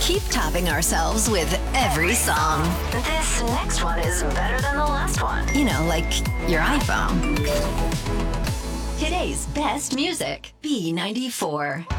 keep topping ourselves with every song. This next one is better than the last one. You know, like your iPhone. Today's best music, B94.